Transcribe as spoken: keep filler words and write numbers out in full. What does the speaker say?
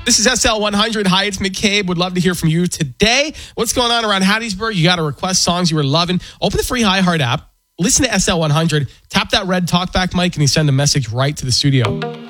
This is S L one hundred. Hi, it's McCabe. Would love to hear from you today. What's going on around Hattiesburg? You got to request songs you were loving. Open the free iHeart app. Listen to S L one hundred. Tap that red talkback mic and you send a message right to the studio.